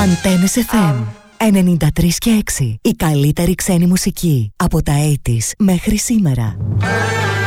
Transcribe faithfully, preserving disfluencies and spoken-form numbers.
Αντένες εφ εμ ενενήντα τρία και έξι. Η καλύτερη ξένη μουσική από τα ογδόντα μέχρι σήμερα.